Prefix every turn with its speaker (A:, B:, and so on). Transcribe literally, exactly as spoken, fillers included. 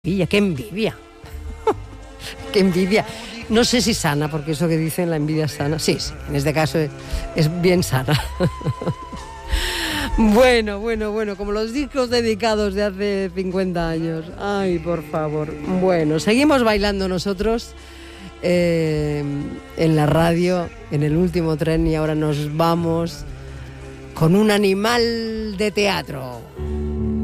A: envidia, qué envidia. Qué envidia. No sé si sana, porque eso que dicen, la envidia es sana. Sí, sí, en este caso es, es bien sana. Bueno, bueno, bueno, como los discos dedicados de hace cincuenta años. Ay, por favor. Bueno, seguimos bailando nosotros eh, en la radio, en el último tren, y ahora nos vamos con un animal de teatro.